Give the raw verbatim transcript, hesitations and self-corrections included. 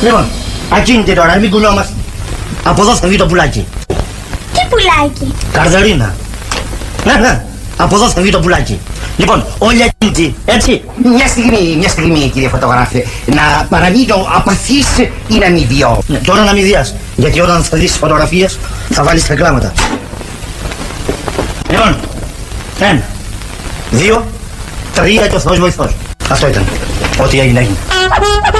Λοιπόν, ακίνητε τώρα, μην κουνιόμαστε. Από εδώ θα βγει το πουλάκι. Τι πουλάκι? Καρδαρίνα. Ναι, ναι, από εδώ θα βγει το πουλάκι. Λοιπόν, όλοι ακίνητοι, έτσι. Μια στιγμή, μια στιγμή κύριε φωτογράφε. Να παραμείνω απαθής ή να μην διώ. Ναι, τώρα να μην διάς, γιατί όταν θα δεις φωτογραφίες θα βάλεις τα κλάματα. Λοιπόν, ένα, δύο, τρία και ο Θεός βοηθός. Αυτό ήταν. Ό,τι έγινε έγινε.